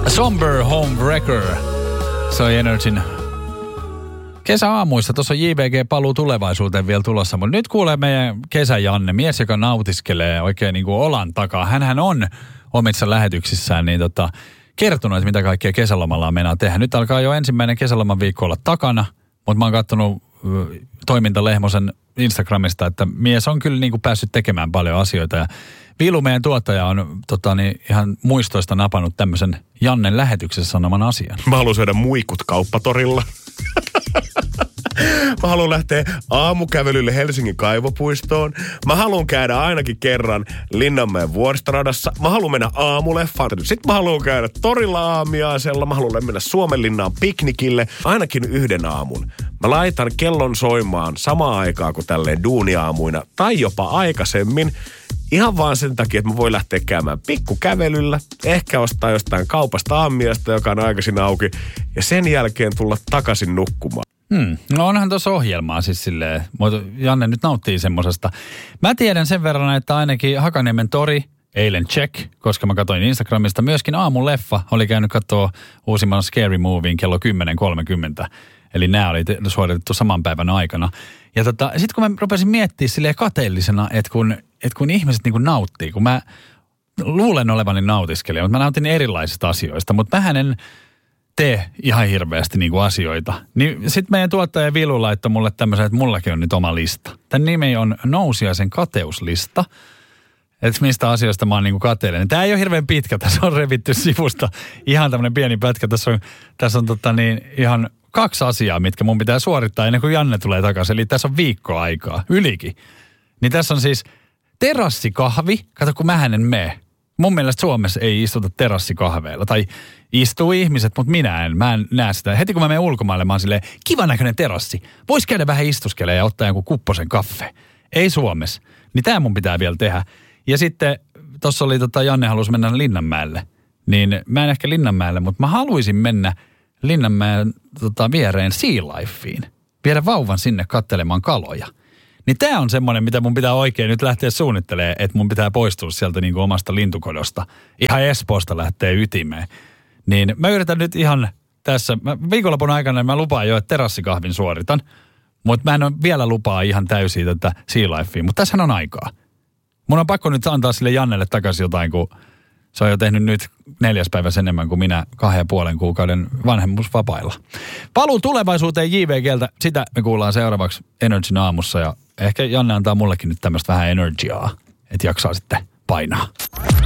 Somber Homewrecker. Se on Energyn kesäaamuissa. Tuossa on JVG paluu tulevaisuuteen vielä tulossa. Mutta nyt kuulee meidän kesä-Janne, mies, joka nautiskelee oikein niin kuin olan takaa. Hänhän on omissa lähetyksissään niin kertonut, että mitä kaikkea kesälomallaan meinaa tehdä. Nyt alkaa jo ensimmäinen kesäloman viikko olla takana, mutta mä oon katsonut Toiminta Lehmosen Instagramista, että mies on kyllä niin kuin päässyt tekemään paljon asioita. Ja Vilu, meidän tuottaja, on ihan muistoista napannut tämmöisen Jannen lähetyksessä sanoman asian. Mä haluan syödä muikut kauppatorilla. Mä haluan lähteä aamukävelylle Helsingin kaivopuistoon. Mä haluan käydä ainakin kerran Linnanmäen vuoristoradassa. Mä haluan mennä aamuleffaan. Sitten mä haluan käydä torilla aamiaisella. Mä haluan mennä Suomenlinnaan piknikille ainakin yhden aamun. Mä laitan kellon soimaan samaan aikaan kuin tälleen duuniaamuina tai jopa aikaisemmin. Ihan vaan sen takia, että mä voin lähteä käymään pikkukävelyllä, ehkä ostaa jostain kaupasta aamiaista, joka on aikaisin auki, ja sen jälkeen tulla takaisin nukkumaan. No onhan tuossa ohjelmaa siis silleen, mutta Janne nyt nauttii semmosesta. Mä tiedän sen verran, että ainakin Hakaniemen tori, eilen check, koska mä katsoin Instagramista, myöskin aamun leffa oli käynyt katsoa uusimman Scary Movien kello 10.30. Eli nämä oli suoritettu saman päivän aikana. Ja sitten kun mä rupesin miettimään silleen kateellisena, että kun ihmiset niin kuin nauttii, kun mä luulen olevani nautiskelija, mutta mä nautin erilaisista asioista, mutta mähän en tee ihan hirveästi niin kuin asioita. Niin sitten meidän tuottaja Vilu laittoi mulle tämmöisen, että mullakin on nyt oma lista. Tämän nimi on Nousiaisen kateuslista. Että mistä asioista mä oon niin kuin kateellinen. Tämä ei ole hirveän pitkä, tässä on revitty sivusta ihan tämmöinen pieni pätkä. Tässä on ihan 2 asiaa, mitkä mun pitää suorittaa ennen kuin Janne tulee takaisin. Eli tässä on viikko aikaa, ylikin. Niin tässä on siis terassikahvi. Kato, kun mähän en mene. Mun mielestä Suomessa ei istuta terassikahveilla. Tai istuu ihmiset, mutta mä en näe sitä. Heti kun mä menen ulkomaille, mä oon silleen, kivan näköinen terassi. Vois käydä vähän istuskelemaan ja ottaa jonkun kupposen kaffe. Ei Suomessa. Niin tää mun pitää vielä tehdä. Ja sitten tossa oli Janne halusi mennä Linnanmäelle. Niin mä en ehkä Linnanmäelle, mutta mä haluaisin mennä Linnanmäen viereen Sea Lifeen. Viedä vauvan sinne katselemaan kaloja. Niin tää on semmoinen, mitä mun pitää oikein nyt lähteä suunnittelemaan, että mun pitää poistua sieltä niin kuin omasta lintukodosta. Ihan Espoosta lähtee ytimeen. Niin mä yritän nyt ihan tässä, viikonlopun aikana mä lupaan jo, että terassikahvin suoritan. Mutta mä en ole vielä lupaa ihan täysin tätä Sea Lifea, mutta tässähän on aikaa. Mun on pakko nyt antaa sille Jannelle takaisin jotain, kun se on jo tehnyt nyt 4. päivässä enemmän kuin minä 2,5 kuukauden vanhemmuusvapailla. Paluu tulevaisuuteen JVGltä, sitä me kuullaan seuraavaksi Energyn aamussa ja ehkä Janne antaa mullekin nyt tämmöistä vähän energiaa, että jaksaa sitten painaa.